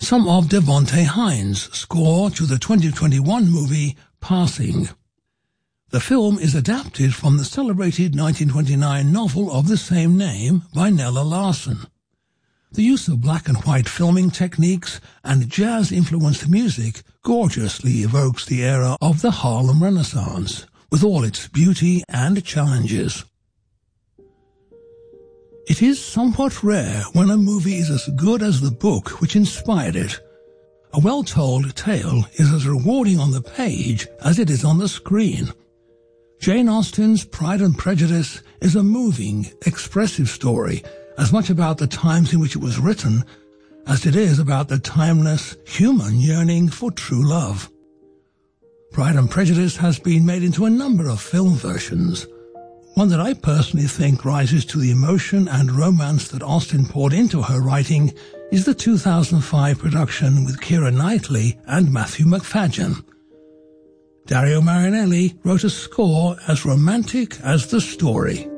some of Devonte Hines' score to the 2021 movie Passing. The film is adapted from the celebrated 1929 novel of the same name by Nella Larsen. The use of black and white filming techniques and jazz-influenced music gorgeously evokes the era of the Harlem Renaissance, with all its beauty and challenges. It is somewhat rare when a movie is as good as the book which inspired it. A well-told tale is as rewarding on the page as it is on the screen. Jane Austen's Pride and Prejudice is a moving, expressive story, as much about the times in which it was written as it is about the timeless human yearning for true love. Pride and Prejudice has been made into a number of film versions. One that I personally think rises to the emotion and romance that Austen poured into her writing is the 2005 production with Keira Knightley and Matthew Macfadyen. Dario Marianelli wrote a score as romantic as the story.